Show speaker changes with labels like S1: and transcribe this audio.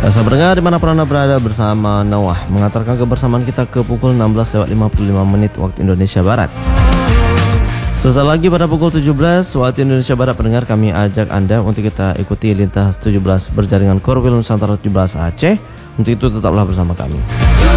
S1: Sahabat pendengar dimanapun Anda berada, bersama Nawah mengantarkan kebersamaan kita ke pukul 16:55 waktu Indonesia Barat. Sesaat lagi pada pukul 17 waktu Indonesia Barat, pendengar, kami ajak Anda untuk kita ikuti lintas 17 berjaringan Korwil Nusantara 17 Aceh. Untuk itu tetaplah bersama kami.